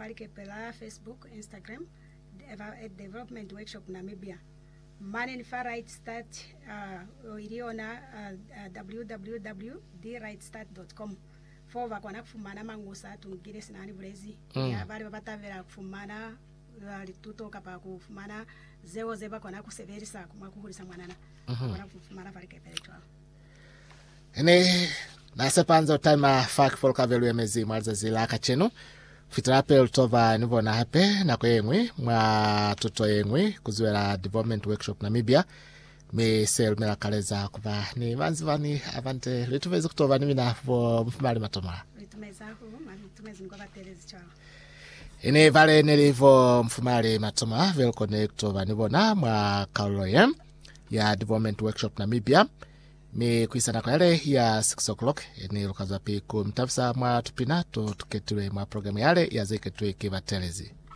Farike pela Facebook, Instagram, Development Workshop Namibia. Mane ni Right Start iliona www.therightstart.com. Fova kwana kufumana mangusa tungire sinani bulezi. Ya bali babatavera kufumana litutoka pa kufumana zeo zeba kwana kuseverisa kuma kuhulisa mwanana. Kwana kufumana Farike pela chwa. Ene nasepanzo time fak folka velu emezi mwarza zilaka chenu. Fitirape utova nivona hape na kwa yengwe mwa tuto yengwe kuzuela Development Workshop Namibia me sel mela kaleza kuba ni manzivani avante lituvezi kutova nimina mfumali matoma litumezi nikoba telezi chao ine vale nilivo mfumali matoma velkone kutova nivona mwa kauloye ya Development Workshop Namibia me kuisana kwa yale ya 6 o'clock ni lukaza piku mtafisa mwa tupina tuketiwe mwa programu yale ya zeke tuwe kiva telezi.